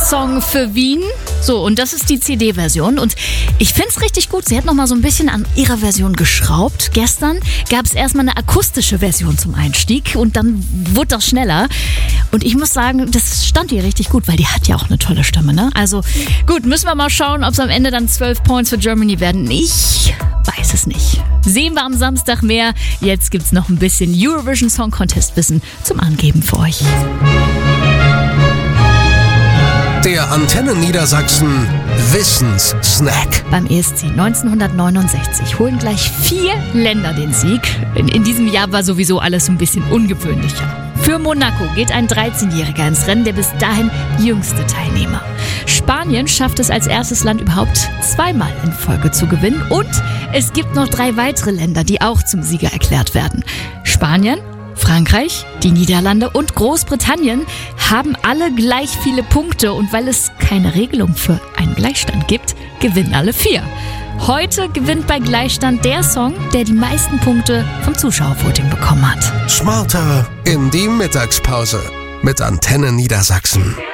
Song für Wien. So, und das ist die CD-Version. Und ich find's richtig gut. Sie hat noch mal so ein bisschen an ihrer Version geschraubt. Gestern gab es erstmal eine akustische Version zum Einstieg und dann wurde das schneller. Und ich muss sagen, das stand ihr richtig gut, weil die hat ja auch eine tolle Stimme, ne? Also gut, müssen wir mal schauen, ob es am Ende dann 12 Points für Germany werden. Ich weiß es nicht. Sehen wir am Samstag mehr. Jetzt gibt's noch ein bisschen Eurovision Song Contest Wissen zum Angeben für euch. Der Antenne Niedersachsen Wissenssnack. Beim ESC 1969 holen gleich 4 Länder den Sieg. In diesem Jahr war sowieso alles ein bisschen ungewöhnlicher. Für Monaco geht ein 13-Jähriger ins Rennen, der bis dahin jüngste Teilnehmer. Spanien schafft es als erstes Land überhaupt 2-mal in Folge zu gewinnen. Und es gibt noch 3 weitere Länder, die auch zum Sieger erklärt werden. Spanien, Frankreich, die Niederlande und Großbritannien haben alle gleich viele Punkte. Und weil es keine Regelung für einen Gleichstand gibt, gewinnen alle 4. Heute gewinnt bei Gleichstand der Song, der die meisten Punkte vom Zuschauervoting bekommen hat. Smarter in die Mittagspause mit Antenne Niedersachsen.